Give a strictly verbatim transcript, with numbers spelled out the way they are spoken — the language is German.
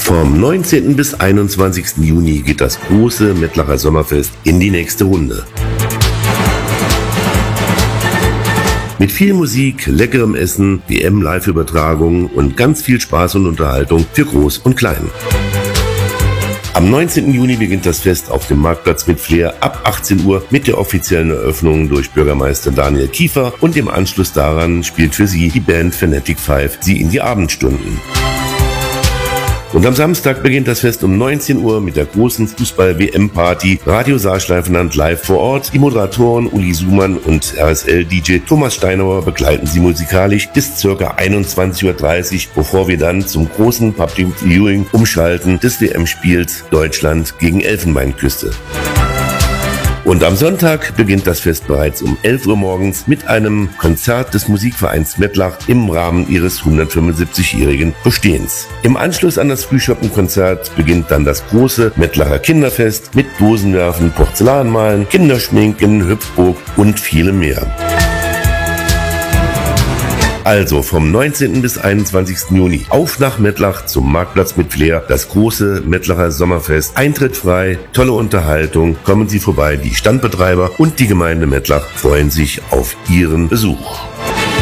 Vom neunzehnten bis einundzwanzigsten Juni geht das große Mettlacher Sommerfest in die nächste Runde. Mit viel Musik, leckerem Essen, W M-Live-Übertragungen und ganz viel Spaß und Unterhaltung für Groß und Klein. Am neunzehnten Juni beginnt das Fest auf dem Marktplatz mit Flair ab achtzehn Uhr mit der offiziellen Eröffnung durch Bürgermeister Daniel Kiefer und im Anschluss daran spielt für Sie die Band Fanatic Five Sie in die Abendstunden. Und am Samstag beginnt das Fest um neunzehn Uhr mit der großen Fußball-W M-Party. Radio Saarschleifenland live vor Ort. Die Moderatoren Uli Sumann und R S L-D J Thomas Steinauer begleiten Sie musikalisch bis ca. einundzwanzig Uhr dreißig, bevor wir dann zum großen Public Viewing umschalten des W M-Spiels Deutschland gegen Elfenbeinküste. Und am Sonntag beginnt das Fest bereits um elf Uhr morgens mit einem Konzert des Musikvereins Mettlach im Rahmen ihres hundertfünfundsiebzigjährigen Bestehens. Im Anschluss an das Frühschoppenkonzert beginnt dann das große Mettlacher Kinderfest mit Dosenwerfen, Porzellanmalen, Kinderschminken, Hüpfburg und vielem mehr. Also vom neunzehnten bis einundzwanzigsten Juni auf nach Mettlach zum Marktplatz mit Flair, das große Mettlacher Sommerfest. Eintritt frei, tolle Unterhaltung, kommen Sie vorbei. Die Standbetreiber und die Gemeinde Mettlach freuen sich auf Ihren Besuch.